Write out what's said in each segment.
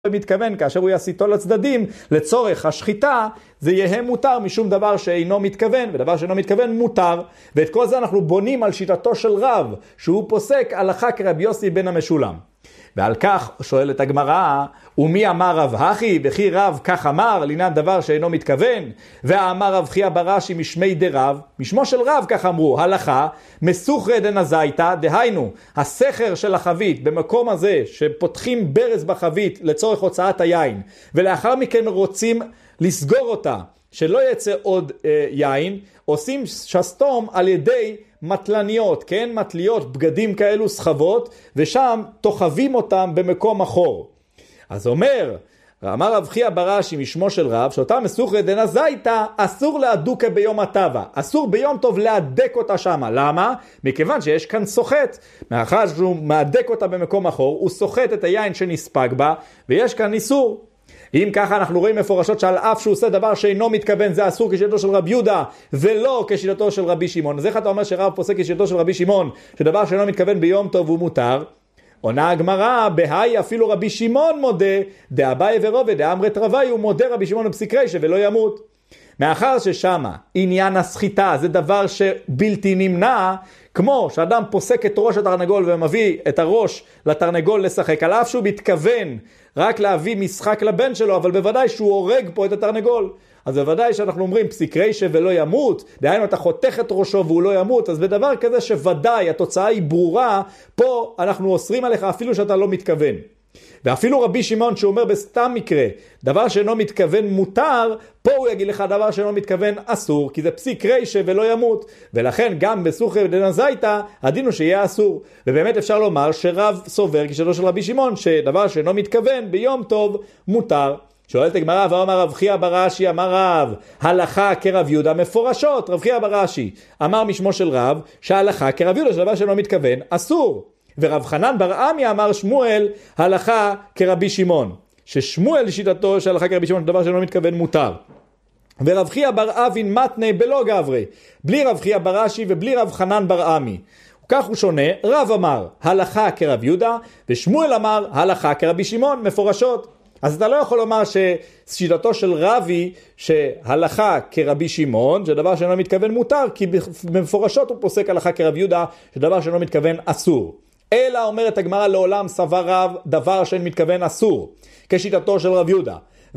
מתכוון, כאשר הוא יסיתו לצדדים לצורך השחיטה, זה יהיה מותר משום דבר שאינו מתכוון, ודבר שאינו מתכוון מותר. ואת כל זה אנחנו בונים על שיטתו של רב, שהוא פוסק הלכה כרבי יוסי בן המשולם. ועל כך שואלת הגמרא, ומי אמר רב הכי? וכי רב כך אמר לעניין דבר שאינו מתכוון? ואמר רב חייא בר אשי משמי דרב, משמו של רב כך אמרו, הלכה מסוכרא דנזייתא, דהיינו הסכר של החבית במקום הזה שפותחים ברז בחבית לצורך הוצאת היין, ולאחר מכן רוצים לסגור אותה שלא יצא עוד יין, עושים שסתום על ידי מטלניות, כן? מטליות, בגדים כאלו, סחבות, ושם תוחבים אותם במקום אחור. אז אמר רב חייא בר אשי משמו של רב, שאותה מסוכרא דנזייתא אסור להדוקה ביום הטבע, אסור ביום טוב להדק אותה שמה. למה? מכיוון שיש כאן סוחט, מאחר שהוא מעדק אותה במקום אחור, הוא סוחט את היין שנספג בה, ויש כאן איסור. אם ככה אנחנו רואים מפורשות שעל אף שהוא עושה דבר שאינו מתכוון זה אסור כשיטתו של רב יהודה ולא כשיטתו של רבי שמעון. אז איך אתה אומר שרב פוסק כשיטתו של רבי שמעון שדבר שאינו מתכוון ביום טוב הוא מותר? עונה הגמרא, בהאי אפילו רבי שמעון מודה, דאביי ורובד דאמרת רבי, הוא מודה רבי שמעון בפסיק רישא ולא ימות. מאחר ששמה עניין הסחיטה זה דבר שבלתי נמנע, כמו שאדם פוסק את ראש התרנגול ומביא את הראש לתרנגול לשחק, על אף שהוא מתכוון רק להביא משחק לבן שלו, אבל בוודאי שהוא הורג פה את התרנגול. אז בוודאי שאנחנו אומרים פסיק רישא ולא ימות, דהיינו אתה חותך את ראשו והוא לא ימות, אז בדבר כזה שוודאי התוצאה היא ברורה, פה אנחנו אוסרים עליך אפילו שאתה לא מתכוון. ואפילו רבי שמעון שאומר בסתם מקרה, דבר שאינו מתכוון מותר, פה הוא יגיד לך דבר שאינו מתכוון אסור, כי זה פסיק רישא ולא ימות. ולכן גם בסוכרא דנזייתא, הדין הוא שיהיה אסור. ובאמת אפשר לומר שרב סובר כשיטתו של רבי שמעון, שדבר שאינו מתכוון ביום טוב מותר. שואלת הגמרא, ואמר רב חייא בר אשי אמר רב, הלכה כרב יהודה מפורשות. רב חייא בר אשי אמר משמו של רב, שההלכה כרב יהודה שדבר שאינו מתכוון אסור. ורב חנן בר עמי אמר שמואל הלכה כרבי שמעון, ששמואל שיטתו שהלכה כרבי שמעון דבר שאינו מתכוון מותר. ורב חייא בר אבין מתנה בלא גברי, בלי רב חייא בר אשי ובלי רב חנן בר עמי. וכך הוא שונה, רב אמר הלכה כרב יהודה ושמואל אמר הלכה כרבי שמעון מפורשות. אז אתה לא יכול לומר ששיטתו של רבי שהלכה כרבי שמעון, שדבר שאינו מתכוון מותר, כי במפורשות הוא פוסק הלכה כרב יהודה, שדבר שאינו מתכוון אסור. אלא אומרת הגמרא לעולם סבר רב דבר שאין מתכוון אסור, כשיטתו של רב יהודה.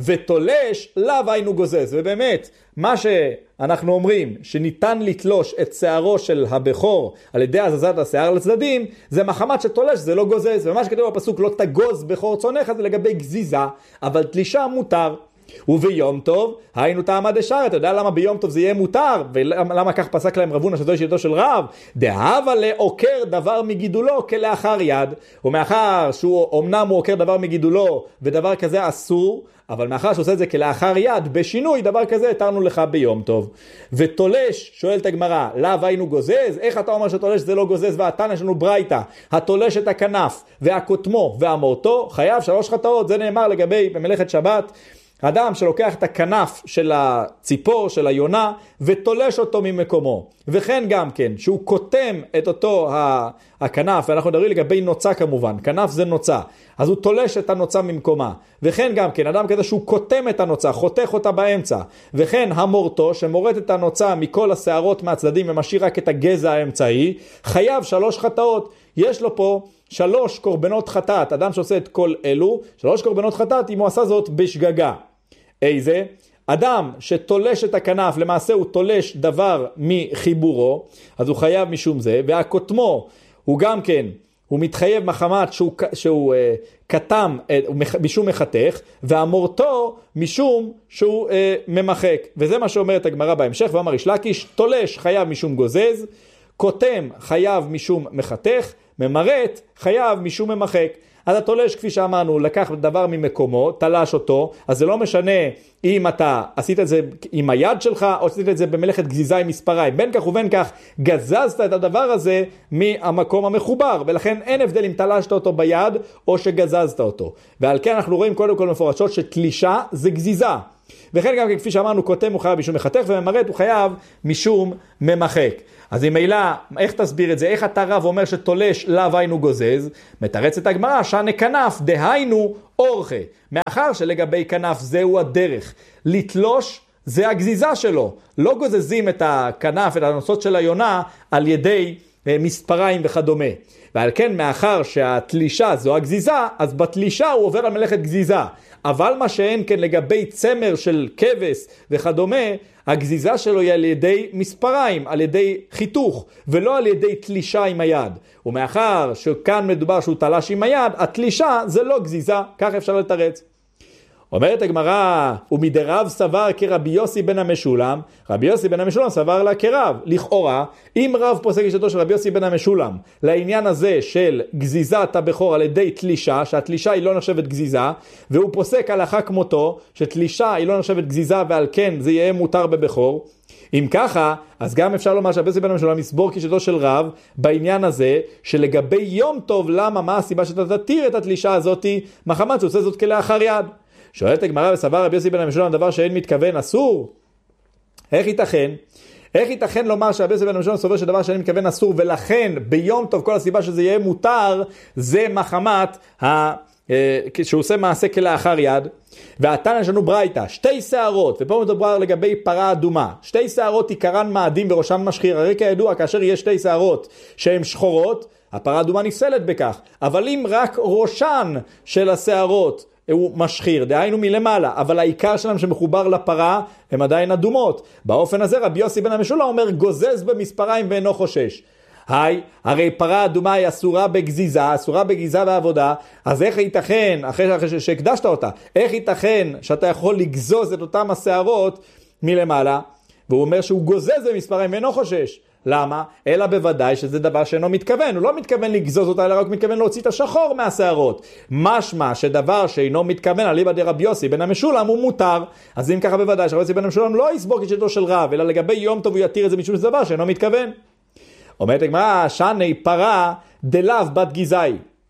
ותולש לאו היינו גוזז. ובאמת, מה שאנחנו אומרים, שניתן לתלוש את שערו של הבכור על ידי הזזת השיער לצדדים, זה מחמת שתולש, זה לא גוזז. ומה שכתוב בפסוק, לא תגוז בכור צונך, זה לגבי גזיזה, אבל תלישה מותר. וביום טוב, היינו טעמא דשרא. אתה יודע למה ביום טוב זה יהיה מותר? ולמה כך פסק להם רב הונא שזוהי שיטתו של רב? דהבה לעוקר דבר מגידולו כלאחר יד. ומאחר שהוא אמנם הוא עוקר דבר מגידולו ודבר כזה אסור, אבל מאחר שעושה את זה כלאחר יד, בשינוי דבר כזה התרנו לך ביום טוב. ותולש, שואלת הגמרא, לאו היינו גוזז? איך אתה אומר שתולש זה לא גוזז? והתנא יש לנו ברייתא, התולש את הכנף והכותמו והמורתו חייב 3 חטאות. זה נאמר לגבי במלאכת שבת, אדם שלוקח את הכנף של הציפור, של היונה, ותולש אותו ממקומו. וכן גם כן, שהוא קוטם את אותו הכנף, ואנחנו מדברים לגבי נוצה כמובן, כנף זה נוצה, אז הוא תולש את הנוצה ממקומה. וכן גם כן, אדם כזה שהוא קוטם את הנוצה, חותך אותה באמצע. וכן המורתו, שמורת את הנוצה מכל השערות מהצדדים, ומשאיר רק את הגזע האמצעי, חייב 3 חטאות. יש לו פה 3 קורבנות חטאת. אדם שעושה את כל אלו, 3 קורבנות חטאת, אם הוא עשה זאת בשגגה. איזה? אדם שתולש את הכנף, למעשה הוא תולש דבר מחיבורו, אז הוא חייב משום זה. והקוטמו הוא גם כן, הוא מתחייב מחמת שהוא קטם משום מחתך, והמורתו משום שהוא ממחק. וזה מה שאומרת הגמרא בהמשך, ואמר ריש לקיש, תולש חייב משום גוזז, קוטם חייב משום מחתך, ממרט חייב משום ממחק. אז התולש, כפי שאמרנו, לקח דבר ממקומו, תלש אותו, אז זה לא משנה אם אתה עשית את זה עם היד שלך, או עשית את זה במלאכת גזיזה עם מספריים. בין כך ובין כך, גזזת את הדבר הזה מהמקום המחובר, ולכן אין הבדל אם תלשת אותו ביד, או שגזזת אותו. ועל כן אנחנו רואים קודם כל מפורשות שתלישה זה גזיזה. וכן גם כפי שאמרנו, קוטם הוא חייב משום מחתך, וממרד הוא חייב משום ממחק. אז אם מילה, איך תסביר את זה? איך אתה רב אומר שתולש לאו היינו גוזז? מתרצת הגמרא, שענה כנף דהיינו אורחה. מאחר שלגבי כנף זהו הדרך. לתלוש זה הגזיזה שלו. לא גוזזים את הכנף, את הנוצות של היונה, על ידי מספריים וכדומה. ועל כן מאחר שהתלישה זו הגזיזה, אז בתלישה הוא עובר על מלאכת גזיזה. אבל מה שאין כן לגבי צמר של כבש וכדומה, הגזיזה שלו היא על ידי מספריים, על ידי חיתוך, ולא על ידי תלישה עם היד. ומאחר שכאן מדובר שהוא תלש עם היד, התלישה זה לא גזיזה, כך אפשר לתרץ. אומרת הגמרא, ומדרב סבר כרבי יוסי בן המשולם, רבי יוסי בן המשולם סבר לה כרב. לכאורה, אם רב פוסק גישתו של רבי יוסי בן המשולם, לעניין הזה של גזיזת הבכור על ידי תלישה, שהתלישה היא לא נחשבת גזיזה, והוא פוסק הלכה כמותו, שתלישה היא לא נחשבת גזיזה, ועל כן זה יהיה מותר בבכור, אם ככה, אז גם אפשר לומר שרבי יוסי בן המשולם יסבור גישתו של רב בעניין הזה, שלגבי יום טוב, למה, מה הסיבה שאתה תתיר את התלישה הזאת, מחמת שעושה זאת כלאחר יד. שואלת הגמרא, וסבר רבי יוסי בן המשולם דבר שאין מתכוון אסור? איך ייתכן? איך ייתכן לומר שרבי יוסי בן המשולם סובר שדבר שאין מתכוון אסור, ולכן ביום טוב כל הסיבה שזה יהיה מותר, זה מחמת שהוא עושה מעשה כלאחר יד. והתנא יש לנו ברייתא, 2 שערות, ופה מדובר לגבי פרה אדומה. 2 שערות עיקרן מאדים וראשן משחיר. הרי כידוע, כאשר יש 2 שערות שהן שחורות, הפרה אדומה נפסלת בכך. אבל אם רק ראשן של השערות הוא משחיר, דהיינו מלמעלה, אבל העיקר שלהם שמחובר לפרה הם עדיין אדומות. באופן הזה רבי יוסי בן המשולם אומר גוזז במספריים ואינו חושש. הרי פרה אדומה היא אסורה בגזיזה, אסורה בגזיזה ועבודה, אז איך ייתכן, אחרי שהקדשת אותה, איך ייתכן שאתה יכול לגזוז את אותם השערות מלמעלה? והוא אומר שהוא גוזז במספריים ואינו חושש. למה? אלא בוודאי שזה דבר שאינו מתכוון. הוא לא מתכוון לגזוז אותה, אלא רק מתכוון להוציא את השחור מהשערות. משמע שדבר שאינו מתכוון אליבא דרבי יוסי בן המשולם הוא מותר. אז אם ככה בוודאי שרבי יוסי בן המשולם לא יסבור גישתו של רב, אלא לגבי יום טוב הוא יתיר את זה משום שזה דבר שאינו מתכוון. אומרת הגמרא, שני פרה דלאו בת גזאי.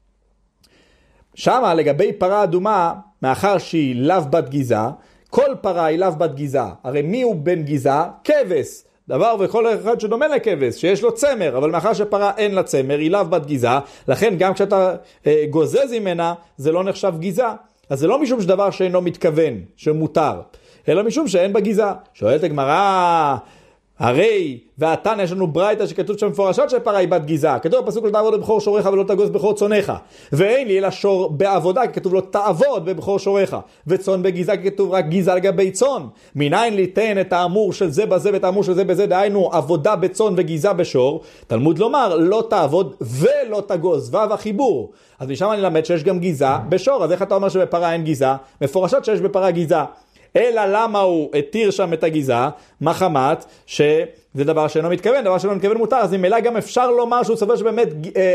שמה לגבי פרה אדומה, מאחר שהיא לאו בת גזע, כל פרה היא לאו בת גזע. הרי מי הוא בן גזע? כבש. דבר וכל אחד שדומה לכבש, שיש לו צמר, אבל מאחר שפרה אין לה צמר, היא לאו בת גזע, לכן גם כשאתה גוזז ממנה, זה לא נחשב גזע. אז זה לא משום שדבר שאינו מתכוון, שמותר, אלא משום שאין בה גזע. שואלת הגמרא, הרי והתנא יש לנו ברייתא שכתוב שם מפורשות שפרה היא בת גזע. כתוב בפסוק לא תעבוד בבכור שורך ולא תגוז בבכור צונך. ואין לי אלא שור בעבודה, כי כתוב לא תעבוד בבכור שורך. וצון בגזע, כי כתוב רק גזע לגבי צון. מניין ליתן את האמור של זה בזה ואת האמור של זה בזה, דהיינו עבודה בצון וגזע בשור. תלמוד לומר לא תעבוד ולא תגוז, וו החיבור. אז משם אני למד שיש גם גזע בשור. אז איך אתה אומר שבפרה אין גזע? מפורשות שיש בפרה גזע. אלא למה הוא התיר שם את הגזע? מחמת שזה דבר שאינו מתכוון, דבר שאינו מתכוון מותר. אז ממילא גם אפשר לומר שהוא סובר שבאמת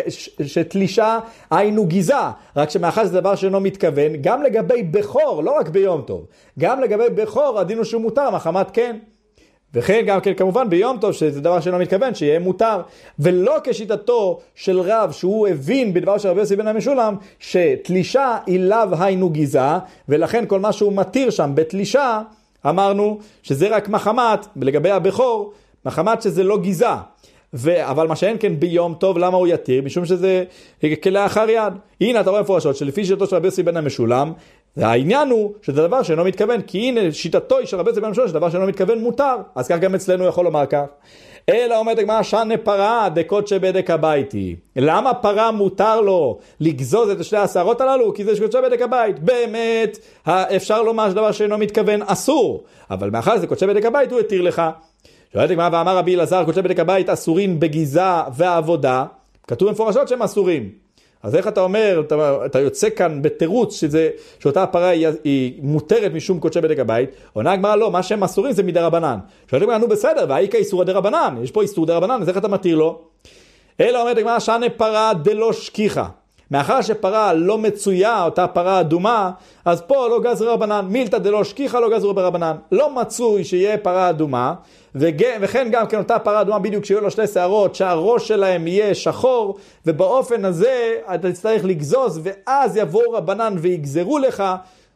שתלישה היינו גזע, רק שמאחר זה דבר שאינו מתכוון, גם לגבי בכור, לא רק ביום טוב, גם לגבי בכור הדין הוא שהוא מותר, מחמת כן. וכן גם כן כמובן ביום טוב שזה דבר שאינו מתכוון שיהיה מותר, ולא כשיטתו של רב שהוא הבין בדבר של רבי יוסי בן המשולם שתלישה היא לאו היינו גזע, ולכן כל מה שהוא מתיר שם בתלישה אמרנו שזה רק מחמת, לגבי הבכור מחמת שזה לא גזע. אבל מה שאין כן ביום טוב, למה הוא יתיר? משום שזה כלאחר יד. הנה אתה רואה מפורשות שלפי שיטתו של רבי יוסי בן המשולם, העניין הוא שזה דבר שאינו מתכוון, כי הנה שיטתו של רבי יוסי בן המשולם שדבר שאינו מתכוון מותר, אז כך גם אצלנו יכול לומר כך. אלא אומרת הגמרא שנה פרה דקודשא בדק הביתי. למה פרה מותר לו לגזוז את 2 השערות הללו? כי זה קודשא בדק הבית. באמת אפשר לומר שדבר שאינו מתכוון אסור, אבל מאחר שזה קודשא בדק הבית הוא התיר לך. שואלת הגמרא ואמר רבי אלעזר קודשא בדק הבית אסורים בגזע ועבודה, כתוב מפורשות שהם אסורים. אז איך אתה אומר, אתה יוצא כאן בתירוץ שאותה הפרה היא מותרת משום קודשא בדק הבית? עונה הגמרא לא, מה שהם אסורים זה מדרבנן. שואלת הגמרא נו בסדר, והאיכא איסורא דרבנן, יש פה איסור דרבנן, אז איך אתה מתיר לו? אלא אומרת הגמרא שנה פרה דלא שכיחה. מאחר שפרה לא מצויה, אותה פרה אדומה, אז פה לא גזר רבנן, מילתא דלא שכיחה לא גזרו ברבנן. לא מצוי שיהיה פרה אדומה, וכן גם כן אותה פרה אדומה בדיוק שיהיו לו 2 שערות, שהראש שלהם יהיה שחור, ובאופן הזה אתה תצטרך לגזוז, ואז יבואו רבנן ויגזרו לך,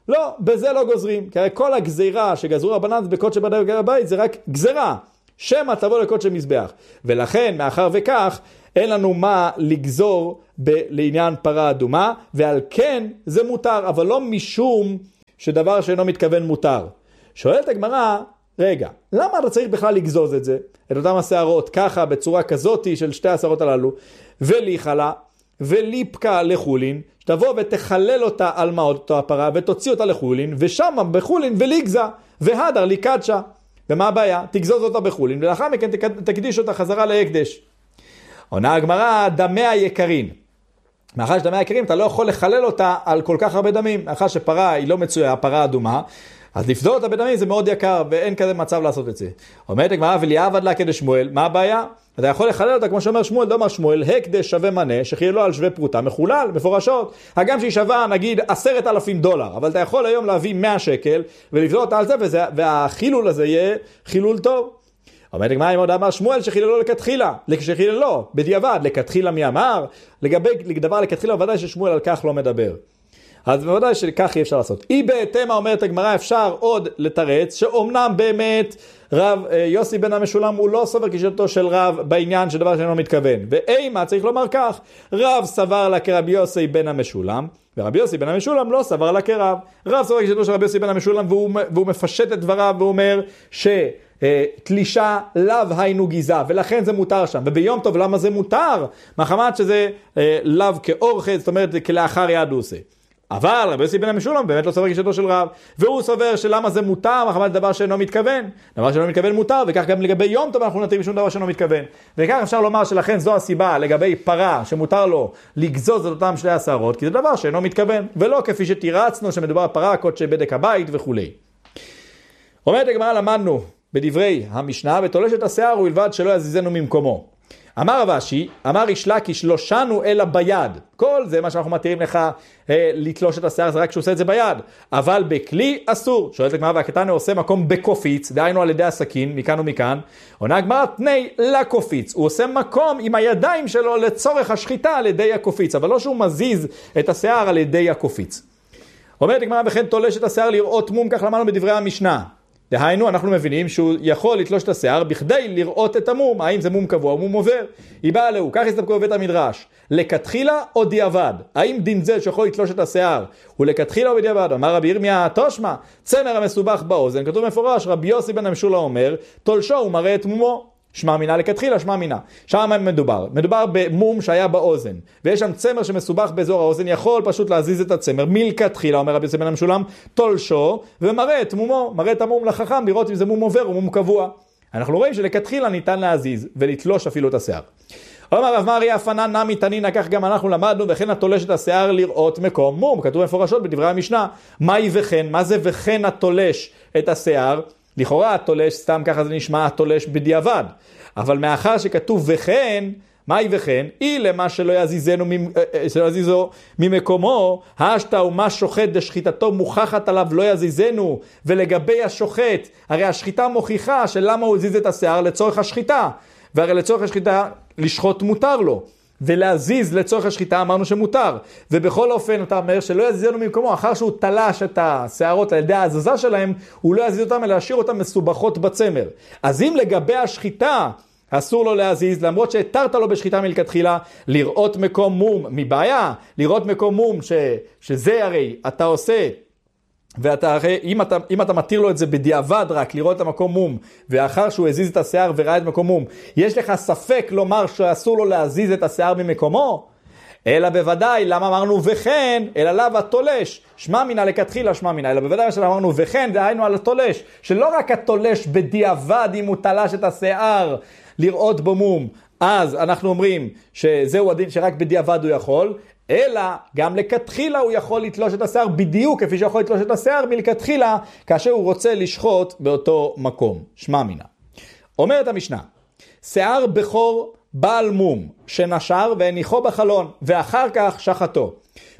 לא, בזה לא גוזרים, כי הרי כל הגזירה שגזרו רבנן בקודש הבית זה רק גזירה, שמא תבוא לקודש המזבח, ולכן מאחר וכך אין לנו מה לגזור לעניין פרה אדומה, ועל כן זה מותר, אבל לא משום שדבר שאינו מתכוון מותר. שואלת הגמרא, רגע, למה אתה צריך בכלל לגזוז את זה, את אותם השערות ככה בצורה כזאת של שתי השערות הללו, וליחלה וליפקה לחולין, שתבוא ותחלל אותה על מאותו הפרה ותוציא אותה לחולין, ושם בחולין וליגזה והדר ליקדשה. ומה הבעיה? תגזוז אותה בחולין ולאחר מכן תקדיש אותה חזרה להקדש. עונה הגמרא, דמי היקרים. מאחר שדמי היקרים אתה לא יכול לחלל אותה על כל כך הרבה דמים, מאחר שפרה היא לא מצויה, פרה אדומה, אז לפדור אותה בדמים זה מאוד יקר ואין כזה מצב לעשות את זה. אומרת הגמרא, וליעבד לה כדי שמואל, מה הבעיה? אתה יכול לחלל אותה כמו שאומר שמואל, לא אומר שמואל, הקדש שווה מנה, שחיללו על שווה פרוטה, מחולל, מפורשות. הגם שהיא שווה נגיד $10,000, אבל אתה יכול היום להביא 100 שקל ולפדור אותה על זה, והחילול הזה יהיה חילול טוב. אומרת הגמרא, אם עוד אמר שמואל שחיללו לכתחילה, שחיללו בדיעבד, לכתחילה מי אמר? לגבי דבר לכתחילה, ודאי ששמואל על כך לא מדבר. אז בוודאי שכך אי אפשר לעשות. אי בהתאמה אומרת הגמרא, אפשר עוד לתרץ, שאומנם באמת רב יוסי בן המשולם הוא לא סובר כשיטתו של רב בעניין של דבר שאינו מתכוון. ואימה צריך לומר כך, רב סבר לה כרבי יוסי בן המשולם, ורבי יוסי בן המשולם לא סבר לה כרב. רב סבר כשיטתו של רבי יוסי בן המשולם, והוא מפשט את דבריו ואומר תלישה לאו היינו גיזה, ולכן זה מותר שם. וביום טוב למה זה מותר? מחמת שזה לאו כאורחד, זאת אומרת כלאחר יד הוא עושה. אבל רבי יוסי בן המשולם באמת לא סובר כשיטתו של רב, והוא סובר שלמה זה מותר, מחמת דבר שאינו מתכוון. דבר שאינו מתכוון מותר, וכך גם לגבי יום טוב אנחנו נתאים שום דבר שאינו מתכוון. וכך אפשר לומר שלכן זו הסיבה לגבי פרה שמותר לו לגזוז את אותם שתי השערות, כי זה דבר שאינו מתכוון, ולא כפי שתירצנו שמדובר פרה קודשי בדק הבית וכו'. אומרת הגמרא, למדנו בדברי המשנה, ותולש את השיער ובלבד שלא יזיזנו ממקומו. אמר רב אשי, אמר ריש לקיש, לא שנו אלא ביד. כל זה מה שאנחנו מתירים לך לתלוש את השיער, זה רק שהוא עושה את זה ביד. אבל בכלי אסור. שואלת הגמרא, והקטן עושה מקום בקופיץ, דהיינו על ידי הסכין, מכאן ומכאן. עונה הגמרא, תני לקופיץ. הוא עושה מקום עם הידיים שלו לצורך השחיטה על ידי הקופיץ, אבל לא שהוא מזיז את השיער על ידי הקופיץ. אומרת הגמרא, וכן תולש את השיער לראות מום, כך למדנו בדברי המשנה. דהיינו, אנחנו מבינים שהוא יכול לתלוש את השיער בכדי לראות את המום, האם זה מום קבוע או מום עובר. היא באה לו, כך הסתפקו בבית המדרש, לכתחילה או דיעבד. האם דין זה שיכול לתלוש את השיער הוא לכתחילה או בדיעבד? אמר רבי ירמיה, תושמע, צמר המסובך באוזן, כתוב מפורש, רבי יוסי בן המשולם אומר, תולשו ומראה את מומו. שמע מינה לכתחילה, שמע מינה. שם מדובר במום שהיה באוזן, ויש שם צמר שמסובך באזור האוזן, יכול פשוט להזיז את הצמר מלכתחילה, אומר רבי יוסי בן המשולם, תולשו ומראה את מומו, מראה את המום לחכם, לראות אם זה מום עובר או מום קבוע. אנחנו רואים שלכתחילה ניתן להזיז ולתלוש אפילו את השיער. אומר רב מרי אפנן נמי תנינא, כך גם אנחנו למדנו, וכן התולש את השיער לראות מקום מום, כתוב מפורשות בדברי המשנה. מהי וכן? מה זה וכן התולש את השיער? לכאורה התולש, סתם ככה זה נשמע, התולש בדיעבד. אבל מאחר שכתוב וכן, מהי וכן? אי למה שלא יזיזו ממקומו, השתה ומה שוחט דשחיטתו מוכחת עליו לא יזיזנו. ולגבי השוחט, הרי השחיטה מוכיחה שלמה הוא הזיז את השיער לצורך השחיטה. והרי לצורך השחיטה לשחוט מותר לו. ולהזיז לצורך השחיטה אמרנו שמותר. ובכל אופן אתה אומר שלא יזיזנו ממקומו, אחר שהוא תלש את השערות על ידי ההזזה שלהם, הוא לא יזיז אותם אלא להשאיר אותם מסובכות בצמר. אז אם לגבי השחיטה אסור לו להזיז, למרות שהתרת לו בשחיטה מלכתחילה, לראות מקום מום, מבעיה, לראות מקום מום שזה הרי אתה עושה, ואתה הרי, אם אתה מתיר לו את זה בדיעבד רק, לראות את המקום מום, ואחר שהוא הזיז את השיער וראה את מקום מום, יש לך ספק לומר שאסור לו להזיז את השיער ממקומו? אלא בוודאי, למה אמרנו וכן, אלא לאו התולש, שמע מינה לכתחילה שמע מינה, אלא בוודאי שאמרנו וכן, דהיינו על התולש, שלא רק התולש בדיעבד אם הוא תלש את השיער לראות בו מום, אז אנחנו אומרים שזהו הדין שרק בדיעבד הוא יכול, אלא גם לכתחילה הוא יכול לתלוש את השיער בדיוק כפי שיכול לתלוש את השיער מלכתחילה כאשר הוא רוצה לשחוט באותו מקום. שמע מינה. אומרת המשנה, שיער בכור בעל מום שנשר והניחו בחלון ואחר כך שחטו.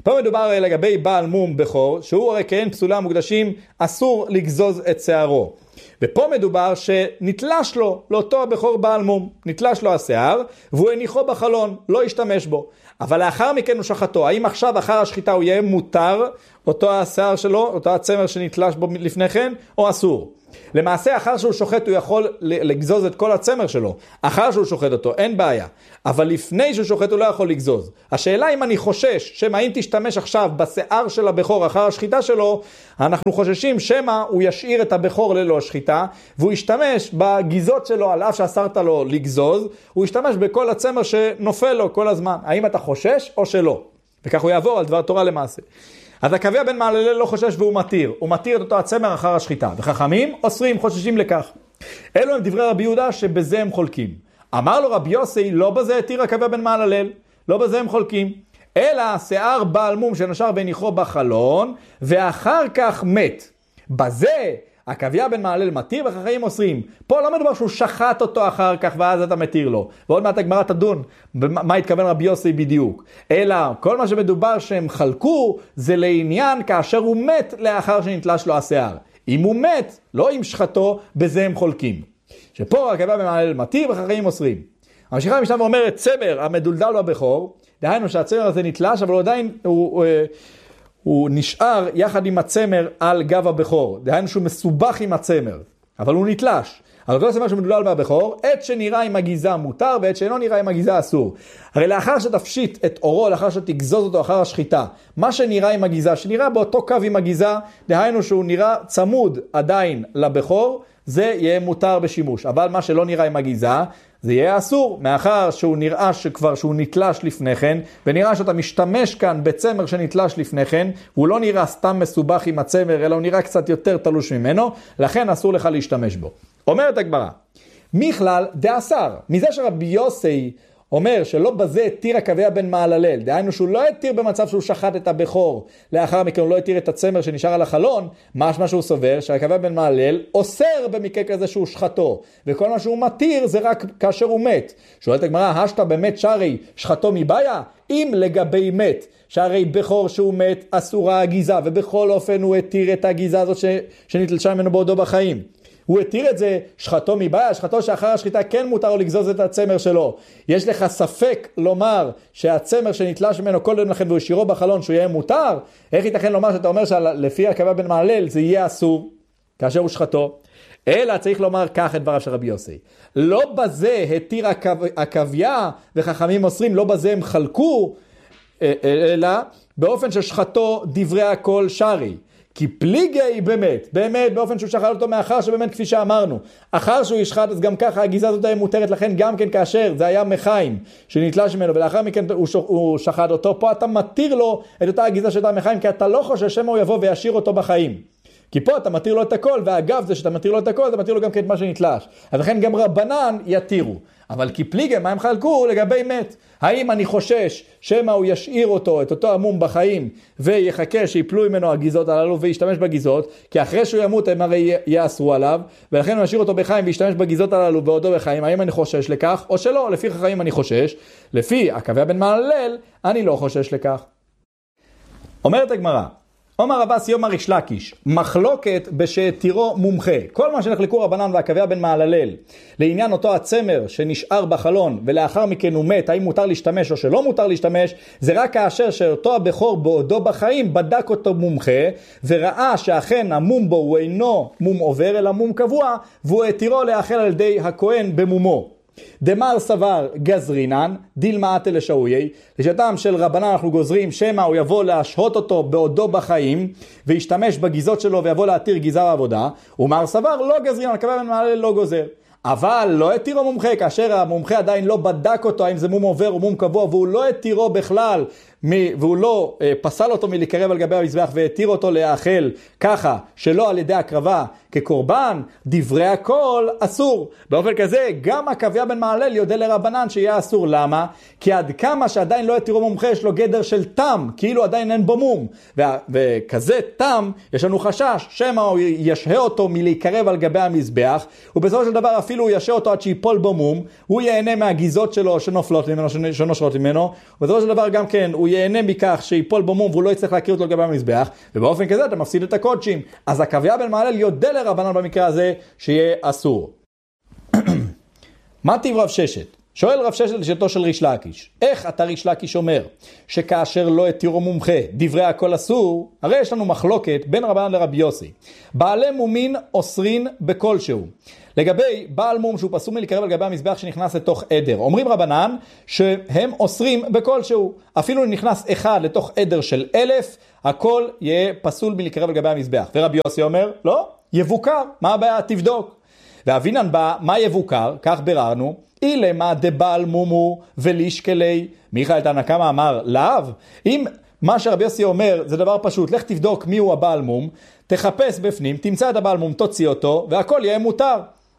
פה מדובר לגבי בעל מום בכור, שהוא הרי כהן פסולה מוקדשים, אסור לגזוז את שערו. ופה מדובר שנתלש לו, לאותו הבכור בעל מום, נתלש לו השיער, והוא הניחו בחלון, לא השתמש בו. אבל לאחר מכן הוא שחטו. האם עכשיו אחר השחיטה הוא יהיה מותר, אותו השיער שלו, אותו הצמר שנתלש בו לפני כן, או אסור? למעשה, אחר שהוא שוחט הוא יכול לגזוז את כל הצמר שלו. אחר שהוא שוחט אותו, אין בעיה. אבל לפני שהוא שוחט הוא לא יכול לגזוז. השאלה אם אני חושש, שמה אם תשתמש עכשיו בשיער של הבכור אחר השחיטה שלו, אנחנו חוששים שמה הוא ישאיר את הבכור ללא השחיטה, והוא ישתמש בגיזות שלו, על אף שאסרת לו לגזוז, הוא ישתמש בכל הצמר שנופל לו כל הזמן. האם אתה חושש או שלא? וכך הוא יעבור על דבר תורה למעשה. אז עקביה בן מהללל לא חושש והוא מתיר. הוא מתיר את אותו הצמר אחר השחיטה. וחכמים אוסרים, חוששים לכך. אלו הם דברי רבי יהודה שבזה הם חולקים. אמר לו רבי יוסי, לא בזה התיר עקביה בן מהללל. לא בזה הם חולקים. אלא שיער בעל מום שנשר והניחו בחלון, ואחר כך מת. בזה עקביה בן מהללל מתיר וחכמים אוסרים. פה לא מדובר שהוא שחט אותו אחר כך ואז אתה מתיר לו. ועוד מעט הגמרא תדון במה התכוון רבי יוסי בדיוק. אלא כל מה שמדובר שהם חלקו זה לעניין כאשר הוא מת לאחר שנתלש לו השיער. אם הוא מת, לא עם שחטו, בזה הם חולקים. שפה עקביה בן מהללל מתיר וחכמים אוסרים. המשיכה המשנה ואומרת צמר המדולדל לו הבכור, דהיינו שהצמר הזה נתלש אבל עדיין הוא נשאר יחד עם הצמר על גב הבכור. דהיינו שהוא מסובך עם הצמר, אבל הוא נתלש. אבל אותו צמר שמדולל מהבכור, עת שנראה עם הגיזה מותר, ועת שאינו נראה עם הגיזה אסור. הרי לאחר שתפשיט את אורו, לאחר שתגזוז אותו אחר השחיטה, מה שנראה עם הגיזה, שנראה באותו קו עם הגיזה, דהיינו שהוא נראה צמוד עדיין לבכור, זה יהיה מותר בשימוש. אבל מה שלא נראה עם הגיזה, זה יהיה אסור, מאחר שהוא נראה שכבר שהוא נתלש לפני כן, ונראה שאתה משתמש כאן בצמר שנתלש לפני כן, הוא לא נראה סתם מסובך עם הצמר, אלא הוא נראה קצת יותר תלוש ממנו, לכן אסור לך להשתמש בו. אומרת הגמרא, מכלל דאסר, מזה שרבי יוסי אומר שלא בזה התיר עקביה בן מהללל, דהיינו שהוא לא התיר במצב שהוא שחט את הבכור, לאחר מכן הוא לא התיר את הצמר שנשאר על החלון, מה שהוא סובר שעקביה בן מהללל אוסר במקרה כזה שהוא שחטו, וכל מה שהוא מתיר זה רק כאשר הוא מת. שואלת הגמרא, השתא באמת שרי שחטו מבעיה? אם לגבי מת, שהרי בכור שהוא מת אסורה הגיזה, ובכל אופן הוא התיר את הגיזה הזאת שנתלשה ממנו בעודו בחיים. הוא התיר את זה, שחטו מבעיה, שחטו שאחר השחיטה כן מותר לו לגזוז את הצמר שלו. יש לך ספק לומר שהצמר שנתלש ממנו קודם לכן והוא השאירו בחלון שהוא יהיה מותר? איך ייתכן לומר שאתה אומר שלפי עקביה בן מהללל זה יהיה אסור כאשר הוא שחטו? אלא צריך לומר כך את דבריו של רבי יוסי. לא בזה התיר עקביה וחכמים אוסרים, לא בזה הם חלקו, אלא באופן ששחטו דברי הכל שרי. כי פליגי באמת באופן שהוא שחט אותו מאחר שבאמת כפי שאמרנו, אחר שהוא ישחט אז גם ככה הגיזה הזאת היה מותרת, לכן גם כן כאשר זה היה מחיים שנתלש ממנו ולאחר מכן הוא שחט אותו, פה אתה מתיר לו את אותה הגיזה שהייתה מחיים, כי אתה לא חושש שמה הוא יבוא וישאיר אותו בחיים. כי פה אתה מתיר לו את הכל, ואגב זה שאתה מתיר לו את הכל, אתה מתיר לו גם כן את מה שנתלש. אז לכן גם רבנן יתירו. אבל כי פליגי, מה הם חלקו לגבי מת? האם אני חושש שמה הוא ישאיר אותו, את אותו המום בחיים, ויחכה שיפלו ממנו הגיזות הללו וישתמש בגיזות, כי אחרי שהוא ימות הם הרי יאסרו עליו, ולכן הוא ישאיר אותו בחיים וישתמש בגיזות הללו בעודו בחיים. האם אני חושש לכך או שלא? לפי חכמים אני חושש, לפי עקביה בן מהללל אני לא חושש לכך. אומרת הגמרא, אומר רבא יאמר ריש לקיש, מחלוקת בשתירו מומחה. כל מה שנחלקו רבנן ועקביה בן מהללל לעניין אותו הצמר שנשאר בחלון ולאחר מכן הוא מת, האם מותר להשתמש או שלא מותר להשתמש, זה רק כאשר שאותו הבכור בעודו בחיים בדק אותו מומחה וראה שאכן המום בו הוא אינו מום עובר אלא מום קבוע, והוא התירו לאכל על ידי הכהן במומו. דמר סבר גזרינן דילמאת לשאויי, לשיטתם של רבנן אנחנו גוזרים שמה הוא יבוא להשהות אותו בעודו בחיים וישתמש בגיזות שלו ויבוא להתיר גיזה בעבודה, ומר סבר לא גזרינן, עקביה בן מהללל לא גוזר. אבל לא התירו מומחה, כאשר המומחה עדיין לא בדק אותו האם זה מום עובר או מום קבוע, והוא לא התירו בכלל והוא לא פסל אותו מלהיקרב על גבי המזבח והתיר אותו לאכל ככה שלא על ידי הקרבה כקורבן, דברי הכל אסור. באופן כזה גם עקביה בן מהללל יודע לרבנן שיהיה אסור. למה? כי עד כמה שעדיין לא התירו מומחה יש לו גדר של תם, כאילו עדיין אין בו מום, וכזה תם יש לנו חשש שמא הוא ישהה אותו מלהיקרב על גבי המזבח, ובסופו של דבר אפילו הוא ישהה אותו עד שיפול בו מום, הוא ייהנה מהגיזות שלו שנופלות ממנו, שנושרות ממנו, ובסופו של דבר גם כן הוא ייהנה מכך שיפול בו מום והוא לא יצטרך להכיר אותו לגבי המזבח, ובאופן כזה אתה מפסיד את הקודשים. אז עקביה בן מהלל יודע לרבנן במקרה הזה שיהיה אסור. מה טיב רב ששת? שואל רב ששת לשיטתו של ריש לקיש, איך אתה ריש לקיש אומר שכאשר לא התירו מומחה דברי הכל אסור? הרי יש לנו מחלוקת בין רבנן לרבי יוסי. בעלי מומין אוסרין בכלשהו. לגבי בעל מום שהוא פסול מלהתקרב על גבי המזבח שנכנס לתוך עדר, אומרים רבנן שהם אוסרים בכלשהו. אפילו אם נכנס אחד לתוך עדר של 1,000, הכל יהיה פסול מלהתקרב על גבי המזבח. ורבי יוסי אומר, לא, יבוקר, מה הבעיה? תבדוק. ואבינן בא, מה יבוקר? כך בררנו, אילמה דבעל מומו ולישקלי. מיכאל תנא קמא אמר, לאו. אם מה שרבי יוסי אומר זה דבר פשוט, לך תבדוק מי הוא הבעל מום, תחפש בפנים, תמצא את הבעל מום, תוציא אותו, והכל יהיה מותר.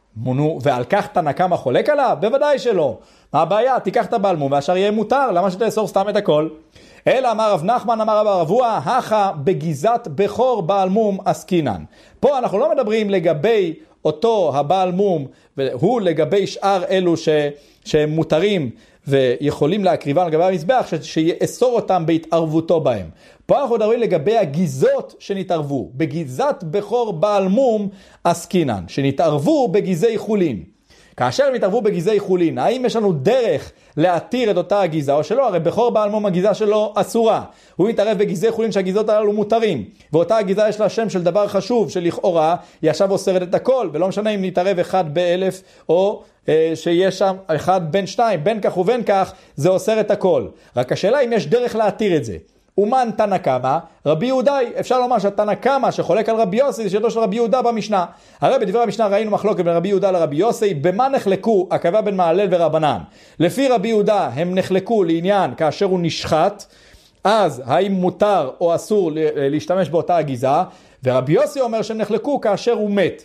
ועל כך תנא קמא חולק עליו? בוודאי שלא. מה הבעיה? תיקח את הבעל מום והשאר יהיה מותר, למה שתאסור סתם את הכל? אלא אמר רב נחמן, אמר רב אבוה, הכה בגיזת בכור בעל מום עסקינן. פה אנחנו לא מדברים לגבי אותו הבעל מום, והוא לגבי שאר אלו שהם מותרים ויכולים להקריבן על גבי המזבח, שיאסור אותם בהתערבותו בהם. פה אנחנו מדברים לגבי הגיזות שנתערבו. בגיזת בכור בעל מום עסקינן, שנתערבו בגיזי חולין. כאשר הם התערבו בגיזי חולין, האם יש לנו דרך להתיר את אותה הגיזה או שלא? הרי בכור בעל מום הגיזה שלו אסורה. הוא מתערב בגיזי חולין שהגיזות הללו מותרים. ואותה הגיזה יש לה שם של דבר חשוב שלכאורה היא עכשיו אוסרת את הכל. ולא משנה אם נתערב אחד ב1,000 או שיש שם אחד בין 2. בין כך ובין כך זה אוסר את הכל. רק השאלה אם יש דרך להתיר את זה. ומן תנא קמא? רבי יהודה, אפשר לומר שהתנא קמא שחולק על רבי יוסי, זה שיטתו של רבי יהודה במשנה. הרי בדברי המשנה ראינו מחלוקת בין רבי יהודה לרבי יוסי, במה נחלקו עקביה בן מהלל ורבנן. לפי רבי יהודה הם נחלקו לעניין כאשר הוא נשחט, אז האם מותר או אסור להשתמש באותה הגיזה, ורבי יוסי אומר שהם נחלקו כאשר הוא מת.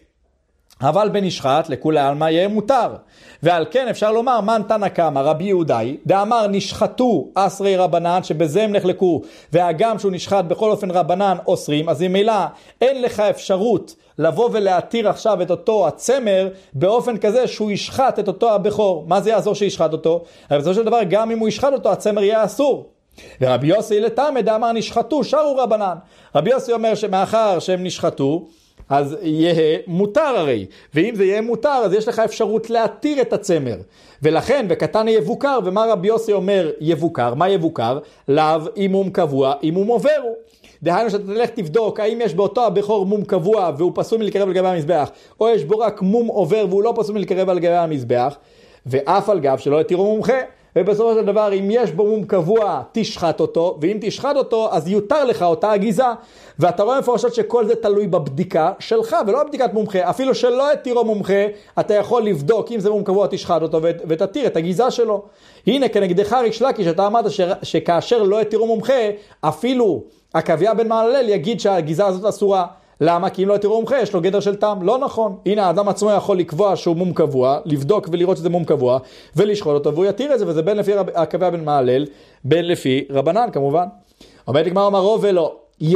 אבל בנשחט לכולי עלמא יהיה מותר. ועל כן אפשר לומר מן תנא קמא רבי יהודאי דאמר נשחטו אסרי רבנן, שבזה הם נחלקו, והגם שהוא נשחט בכל אופן רבנן אוסרים, אז ממילא אין לך אפשרות לבוא ולהתיר עכשיו את אותו הצמר באופן כזה שהוא ישחט את אותו הבכור. מה זה יעזור שישחט אותו? אבל בסופו של דבר גם אם הוא ישחט אותו הצמר יהיה אסור. ורבי יוסי לתמא דאמר נשחטו שרו רבנן. רבי יוסי אומר שמאחר שהם נשחטו אז יהיה מותר הרי, ואם זה יהיה מותר אז יש לך אפשרות להתיר את הצמר, ולכן וקטן יבוקר. ומה רבי יוסי אומר יבוקר? מה יבוקר? לאו אם מום קבוע, אם מום עובר הוא. דהיינו שאתה תלך תבדוק האם יש באותו הבכור מום קבוע והוא פסול מלקרב על גבי המזבח, או יש בו רק מום עובר והוא לא פסול מלקרב על גבי המזבח, ואף על גב שלא יתירו מומחה. ובסופו של דבר אם יש בו מום קבוע תשחט אותו, ואם תשחט אותו אז יותר לך אותה הגיזה. ואתה רואה מפורשות שכל זה תלוי בבדיקה שלך ולא בבדיקת מומחה. אפילו שלא יתירו מומחה אתה יכול לבדוק אם זה מום קבוע תשחט אותו ותתיר את הגיזה שלו. הנה כנגדך ריש לקיש שאתה אמרת שכאשר לא יתירו מומחה אפילו עקביה בן מהלל יגיד שהגיזה הזאת אסורה. למה? כי אם לא יתירו מומחה יש לו גדר של טעם. לא נכון. הנה האדם עצמו יכול לקבוע שהוא מום קבוע, לבדוק ולראות שזה מום קבוע ולשחוט אותו והוא יתיר את זה, וזה בין לפי עקביה בן מהלל בין לפי רבנן כמובן. אומרת לגמר אמרו ולא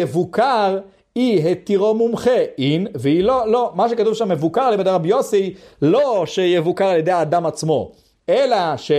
יבוקר היא התירו מומחה אין והיא לא. מה שכתוב שם מבוקר על ידי רבי יוסי לא שיבוקר על ידי האדם עצמו, אלא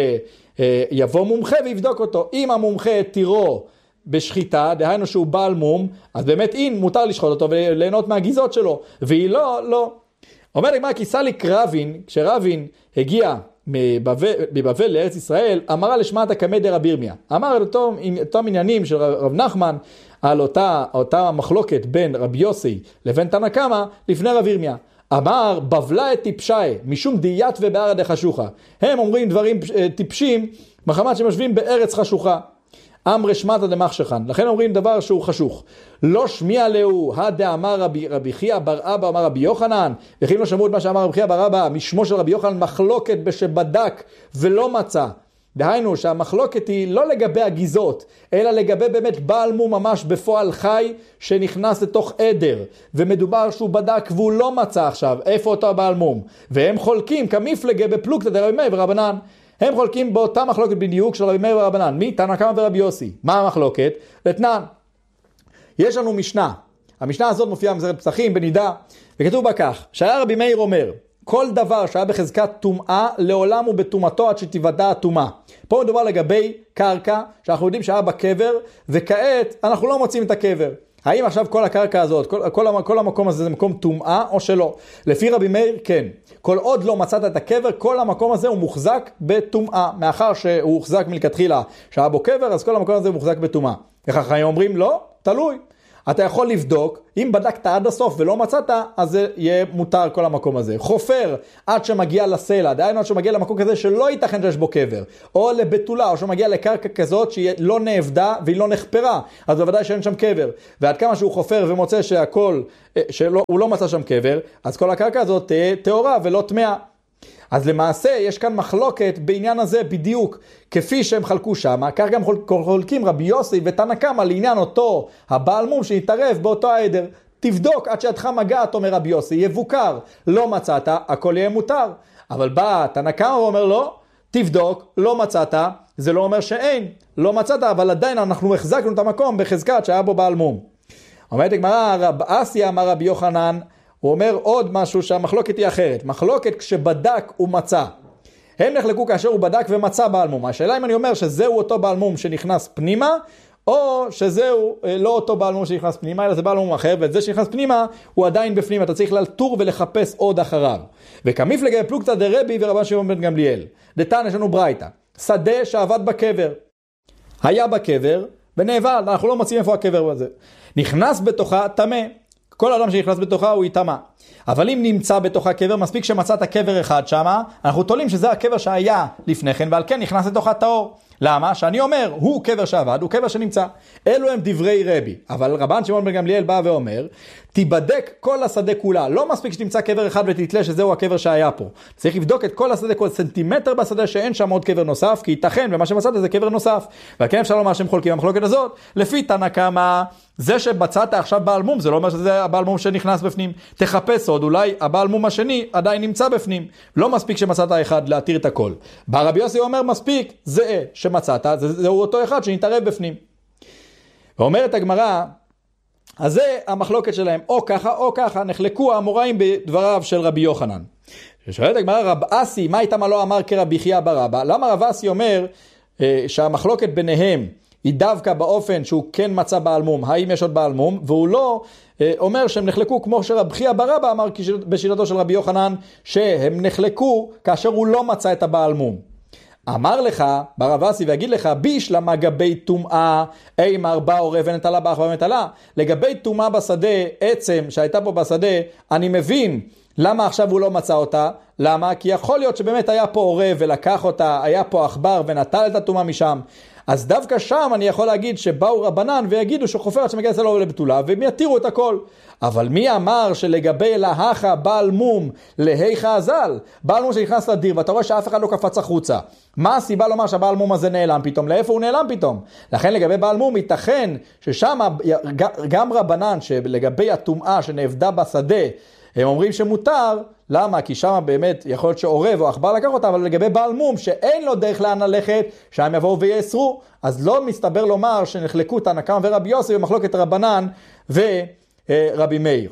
שיבוא מומחה ויבדוק אותו. אם המומחה התירו בשחיטה, דהיינו שהוא בעל מום, אז באמת אין מותר לשחוט אותו וליהנות מהגיזות שלו, והיא לא. אומר לגמרא כי סליק רבין, כשרבין הגיע מבבל לארץ ישראל, אמרה לשמעתא קמי דרבי ירמיה. אמר את אותם עניינים של רב נחמן על אותה מחלוקת בין רבי יוסי לבין תנא קמא לפני רבי ירמיה. אמר בבלה את טיפשי משום דיית ובערא דחשוכה. הם אומרים דברים טיפשים מחמת שמשווים בארץ חשוכה. אמר שמעתא דמחשכן, לכן אומרים דבר שהוא חשוך. לא שמיע להו הדאמר רבי חייא בר אבא אמר רבי יוחנן, וכי לא שמעו את מה שאמר רבי חייא בר אבא משמו של רבי יוחנן מחלוקת בשבדק ולא מצא. דהיינו שהמחלוקת היא לא לגבי הגיזות, אלא לגבי באמת בעל מום ממש בפועל חי שנכנס לתוך עדר, ומדובר שהוא בדק והוא לא מצא עכשיו איפה אותו בעל מום, והם חולקים כמפלגה בפלוגתא דרבי מאיר ורבנן. הם חולקים באותה מחלוקת בדיוק של רבי מאיר ורבנן. מי? תנא קמא ורבי יוסי. מה המחלוקת? לתנן. יש לנו משנה. המשנה הזאת מופיעה במסכת פסחים בנידה, וכתוב בה כך, שהיה רבי מאיר אומר, כל דבר שהיה בחזקת טומאה, לעולם הוא בטומאתו עד שתיוודע הטומאה. פה מדובר לגבי קרקע, שאנחנו יודעים שהיה בקבר, וכעת אנחנו לא מוצאים את הקבר. האם עכשיו כל הקרקע הזאת, כל המקום הזה זה מקום טומאה או שלא? לפי רבי מאיר, כן. כל עוד לא מצאת את הקבר, כל המקום הזה הוא מוחזק בטומאה. מאחר שהוא הוחזק מלכתחילה שהיה בו קבר, אז כל המקום הזה הוא מוחזק בטומאה. החכמים אומרים, לא, תלוי. אתה יכול לבדוק, אם בדקת עד הסוף ולא מצאת, אז זה יהיה מותר כל המקום הזה. חופר עד שמגיע לסלע, דהיינו עד שמגיע למקום כזה שלא ייתכן שיש בו קבר, או לבטולה, או שמגיע לקרקע כזאת שהיא לא נאבדה והיא לא נחפרה, אז בוודאי שאין שם קבר. ועד כמה שהוא חופר ומוצא שהוא לא מצא שם קבר, אז כל הקרקע הזאת תהיה טהורה ולא טמאה. אז למעשה יש כאן מחלוקת בעניין הזה בדיוק כפי שהם חלקו שם, כך גם חולקים רבי יוסי ותנא קמא לעניין אותו הבעל מום שהתערב באותו העדר. תבדוק עד שידך מגעת, אומר רבי יוסי, יבוקר, לא מצאת, הכל יהיה מותר. אבל בא תנא קמא ואומר לא, תבדוק, לא מצאת, זה לא אומר שאין, לא מצאת, אבל עדיין אנחנו החזקנו את המקום בחזקת שהיה בו בעל מום. אומרת הגמרא, רב אסי אמר רבי יוחנן, הוא אומר עוד משהו שהמחלוקת היא אחרת. מחלוקת כשבדק ומצא. הם נחלקו כאשר הוא בדק ומצא בעל מום. השאלה אם אני אומר שזהו אותו בעל מום שנכנס פנימה, או שזהו לא אותו בעל מום שנכנס פנימה, אלא זה בעל מום אחר, ואת זה שנכנס פנימה הוא עדיין בפנים. אתה צריך ללטור ולחפש עוד אחריו. וכמיף לגבי פלוגתא דרבי ורבן שמעון בן גמליאל. דתניא, יש לנו ברייתא. שדה שעבד בקבר. היה בקבר ונאבל, אנחנו לא מוצאים איפה הקבר הזה. נכנס בתוכה טמא. כל אדם שנכנס בתוכה הוא יטמא. אבל אם נמצא בתוכה קבר, מספיק שמצאת קבר אחד שמה, אנחנו תולים שזה הקבר שהיה לפני כן, ועל כן נכנס לתוכה טהור. למה? שאני אומר, הוא קבר שעבד, הוא קבר שנמצא. אלו הם דברי רבי. אבל רבן שמעון בן גמליאל בא ואומר, תיבדק כל השדה כולה. לא מספיק שתמצא קבר אחד ותתלה שזהו הקבר שהיה פה. צריך לבדוק את כל השדה, כל סנטימטר בשדה שאין שם עוד קבר נוסף, כי ייתכן ומה שמצאת זה קבר נוסף. ועל כן אפשר לומר שהם חולקים במחלוקת הזאת. לפי תנא קמא, זה שבצעת עכשיו בעל מום, זה לא אומר שזה הבעל מום שנכנס בפנים. תחפש עוד, אולי הבעל מום השני עדיין נמצא בפנים. לא מספיק שמצאת אחד להתיר את הכל. בא רבי יוסי אומר מספיק, זה שמצאת, זהו אותו אחד שנתערב בפנים. ואומרת הגמרא, אז זה המחלוקת שלהם, או ככה, נחלקו האמוראים בדבריו של רבי יוחנן. שואלת הגמרא, רב אסי, מה איתם לא אמר כרבי חייא בר אבא? למה רב אסי אומר שהמחלוקת ביניהם היא דווקא באופן שהוא כן מצא בעל מום, האם יש עוד בעל מום, והוא לא אומר שהם נחלקו כמו שרב חייא בר אבא אמר בשיטתו של רבי יוחנן, שהם נחלקו כאשר הוא לא מצא את הבעל מום. אמר לך, ברב אסי, ויגיד לך, בישלמה גבי טומאה, אימר בא עורב ונטלה באח ונטלה. לגבי טומאה בשדה, עצם שהייתה פה בשדה, אני מבין למה עכשיו הוא לא מצא אותה. למה? כי יכול להיות שבאמת היה פה עורב ולקח אותה, היה פה עכבר ונטל את הטומאה משם. אז דווקא שם אני יכול להגיד שבאו רבנן ויגידו שחופר עד שמגיע אצלו לבטולה, והם יתירו את הכל. אבל מי אמר שלגבי להכה בעל מום להיכה אזל? בעל מום שנכנס לדיר, ואתה רואה שאף אחד לא קפץ החוצה. מה הסיבה לומר שהבעל מום הזה נעלם פתאום? לאיפה הוא נעלם פתאום? לכן לגבי בעל מום ייתכן ששם גם רבנן שלגבי הטומאה שנאבדה בשדה, הם אומרים שמותר. למה? כי שם באמת יכול להיות שעורב או עכבר לקח אותה, אבל לגבי בעל מום שאין לו דרך לאן ללכת, שהם יבואו ויאסרו, אז לא מסתבר לומר שנחלקו תנא קמא ורבי יוסי במחלוקת רבנן ורבי מאיר.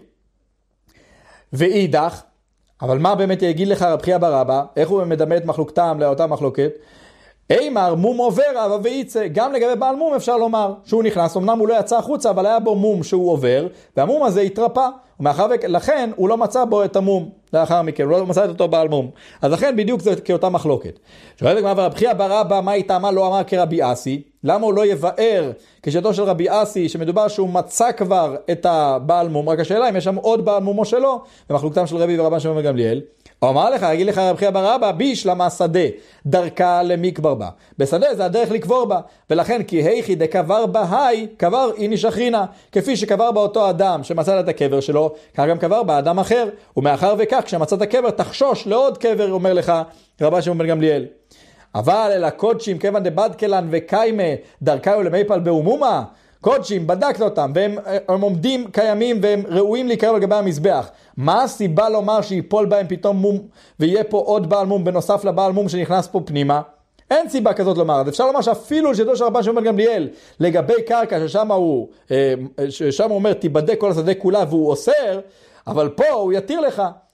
ואידך, אבל מה באמת יגיד לך רב חייא בר אבא? איך הוא מדמה את מחלוקתם לאותה מחלוקת? אימר מום עובר אבא וייצא. גם לגבי בעל מום אפשר לומר שהוא נכנס, אמנם הוא לא יצא החוצה, אבל היה בו מום שהוא עובר, והמום הזה התרפא, ולכן הוא לא מצא בו את המום לאחר מכן, הוא לא מצא את אותו בעל מום. אז לכן בדיוק זה כאותה מחלוקת. שואלת הגמרא, רב חייא בר אבא, מה איתה, לא אמר כרבי אסי? למה הוא לא יבאר כשיטתו של רבי אסי, שמדובר שהוא מצא כבר את הבעל מום? רק השאלה אם יש שם עוד בעל מום או שלא, במחלוקתם של רבי ורבן שמעון בן גמליאל. הוא אמר לך, אגיד לך רב חייא בר אבא, בישלמה שדה, דרכה למקבר בה. בשדה זה הדרך לקבור בה, ולכן כי היכי דקבר בה היי, קבר איני שכרינה, כפי שקבר בה אותו אדם שמצא את הקבר שלו, כך גם קבר בה אדם אחר, ומאחר וכך כשמצאת הקבר תחשוש לעוד קבר, אומר לך רבן שמעון בן גמליאל. אבל אל הקודשים כיוון דבדקלן וקיימה דרכיו למיפל באומומה, קודשים בדקת אותם והם עומדים קיימים והם ראויים להיקרב על גבי המזבח. מה הסיבה לומר שיפול בהם פתאום מום ויהיה פה עוד בעל מום בנוסף לבעל מום שנכנס פה פנימה? אין סיבה כזאת לומר. אז אפשר לומר שאפילו לשיטתו של רבן שמעון בן גמליאל לגבי קרקע ששם הוא אומר תיבדק כל השדה כולה והוא אוסר, אבל פה הוא יתיר לך.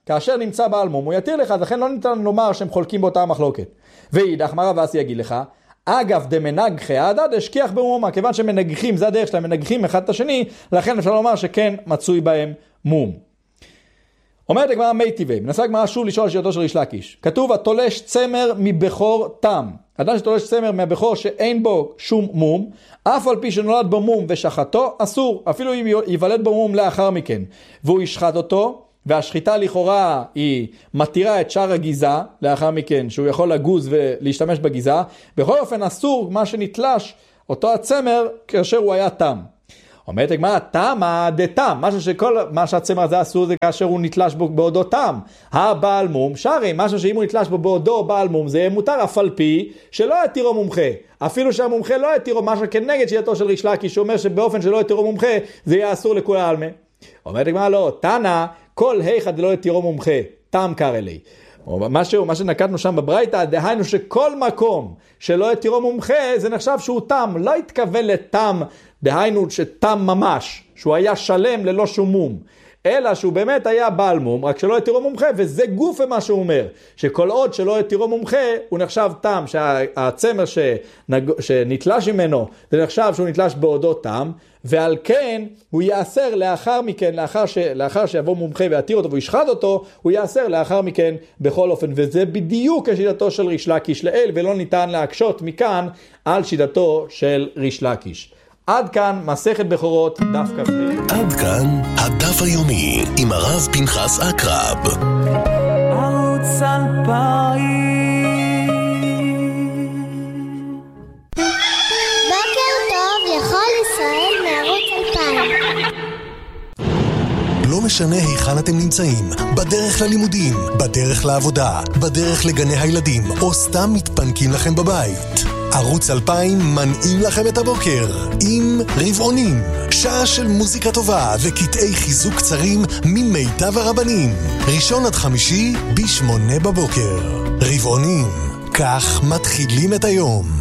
כאשר נמצא בעל מום, הוא יתיר לך, אז לכן לא ניתן לומר שהם חולקים באותה מחלוקת. ואידך, מה רב אסי יגיד לך? אגב דמנגחי הדד השכיח במומה, כיוון שמנגחים, זה הדרך שלהם, מנגחים אחד את השני, לכן אפשר לומר שכן מצוי בהם מום. אומרת הגמרא מי טבעי, מנסה הגמרא שוב לשאול על שיטתו של ריש לקיש. כתוב, התולש צמר מבכור תם. אדם שתולש צמר מהבכור שאין בו שום מום, אף על פי שנולד בו מום ושחטו, אסור, אפילו אם ייוולד בו מום לאחר מכן. והוא ישחט אותו, והשחיטה לכאורה היא מתירה את שאר הגיזה, לאחר מכן, שהוא יכול לגוז ולהשתמש בגיזה. בכל אופן אסור מה שנתלש אותו הצמר כאשר הוא היה תם. אומרת הגמרא, תמה דתם, מה שהצמר הזה אסור זה כאשר הוא נתלש בו בעודו תם. הבעל מום, שרי, משהו שאם הוא נתלש בו בעודו בעל מום, זה מותר אף על פי שלא יתירו מומחה. אפילו שהמומחה לא יתירו, משהו כנגד שיטתו של ריש לקיש, שאומר שבאופן שלא יתירו מומחה, זה יהיה אסור לכולי עלמא. אומרת הגמרא, לא, תנא, כל היכא דלא יתירו מומחה, תם קרא לי. מה שנקטנו שם בברייתא, דהיינו שכל מקום שלא יתירו מומחה, זה נחשב שהוא תם, לא התכוון לתם, דהיינו שתם ממש, שהוא היה שלם ללא שום מום, אלא שהוא באמת היה בעל מום, רק שלא יתירו מומחה, וזה גוף מה שהוא אומר, שכל עוד שלא יתירו מומחה, הוא נחשב תם, שהצמר שנתלש ממנו, זה נחשב שהוא נתלש בעודו תם, ועל כן הוא יאסר לאחר מכן, לאחר שיבוא מומחה ויתיר אותו וישחט אותו, הוא יאסר לאחר מכן בכל אופן, וזה בדיוק השיטתו של ריש לקיש לאל, ולא ניתן להקשות מכאן על שיטתו של ריש לקיש. עד כאן מסכת בכורות דף כ"ה. עד כאן הדף היומי עם הרב פנחס אקרב. ערוץ 2000. בוקר טוב לכל ישראל מערוץ 2000. לא משנה היכן אתם נמצאים, בדרך ללימודים, בדרך לעבודה, בדרך לגני הילדים, או סתם מתפנקים לכם בבית. ערוץ 2000 מנעים לכם את הבוקר עם רבעונים, שעה של מוזיקה טובה וקטעי חיזוק קצרים ממיטב הרבנים, ראשון עד חמישי ב8 בבוקר. רבעונים, כך מתחילים את היום.